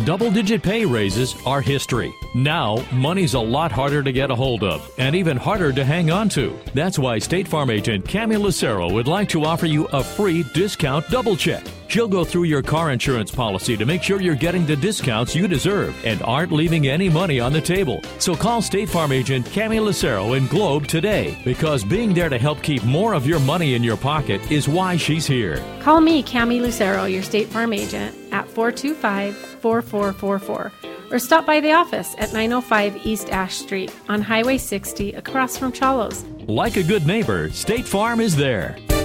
Double-digit pay raises are history. Now, money's a lot harder to get a hold of and even harder to hang on to. That's why State Farm agent Cami Lucero would like to offer you a free discount double check. She'll go through your car insurance policy to make sure you're getting the discounts you deserve and aren't leaving any money on the table. So call State Farm agent Cami Lucero in Globe today, because being there to help keep more of your money in your pocket is why she's here. Call me, Cami Lucero, your State Farm agent, at 425-4444, or stop by the office at 905 East Ash Street on Highway 60 across from Chalos. Like a good neighbor, State Farm is there.